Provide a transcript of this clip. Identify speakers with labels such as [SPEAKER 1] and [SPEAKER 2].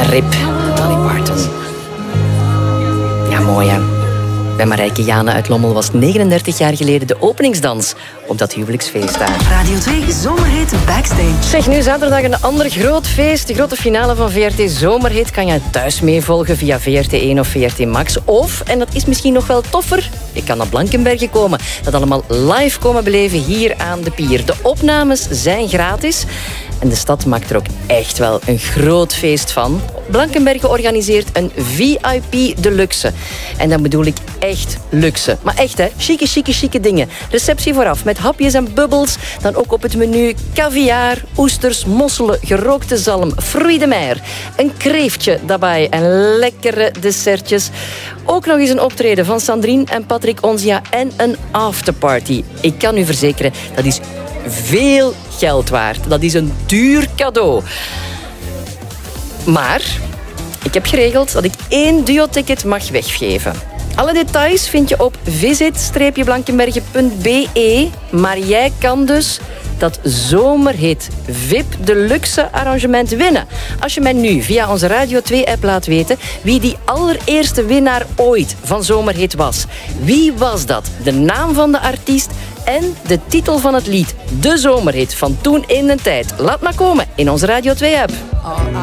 [SPEAKER 1] Rip, Dolly Parton. Ja, mooi hè. Bij Marijke Jane uit Lommel was 39 jaar geleden de openingsdans op dat huwelijksfeest daar.
[SPEAKER 2] Radio 2 Zomerhit Backstage.
[SPEAKER 1] Zeg, nu zaterdag een ander groot feest. De grote finale van VRT Zomerhit kan je thuis meevolgen via VRT1 of VRT Max. Of, en dat is misschien nog wel toffer, je kan naar Blankenberge komen. Dat allemaal live komen beleven hier aan de pier. De opnames zijn gratis. En de stad maakt er ook echt wel een groot feest van. Blankenberge organiseert een VIP Deluxe. En dan bedoel ik echt luxe. Maar echt, hè. Chique dingen. Receptie vooraf met hapjes en bubbels. Dan ook op het menu caviar, oesters, mosselen, gerookte zalm, fruits de mer. Een kreeftje daarbij en lekkere dessertjes. Ook nog eens een optreden van Sandrine en Patrick Onzia en een afterparty. Ik kan u verzekeren, dat is veel geld waard. Dat is een duur cadeau. Maar ik heb geregeld dat ik 1 duo-ticket mag weggeven. Alle details vind je op visit-blankenberge.be. Maar jij kan dus dat Zomerhit VIP Deluxe arrangement winnen. Als je mij nu via onze Radio 2-app laat weten wie die allereerste winnaar ooit van Zomerhit was. Wie was dat? De naam van de artiest en de titel van het lied. De Zomerhit van toen in de tijd. Laat maar komen in onze Radio 2-app.